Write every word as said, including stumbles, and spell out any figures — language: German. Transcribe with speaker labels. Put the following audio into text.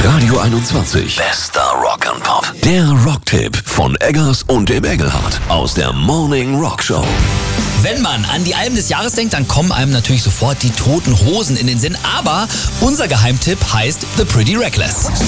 Speaker 1: Radio einundzwanzig. Bester Rock'n'Pop. Der Rocktipp von Eggers und dem Engelhardt aus der Morning Rock Show.
Speaker 2: Wenn man an die Alben des Jahres denkt, dann kommen einem natürlich sofort die Toten Hosen in den Sinn. Aber unser Geheimtipp heißt The Pretty Reckless.